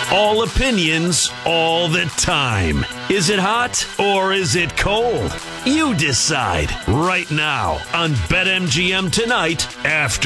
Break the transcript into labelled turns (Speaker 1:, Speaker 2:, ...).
Speaker 1: All opinions, all the time. Is it hot or is it cold? You decide right now on BetMGM Tonight after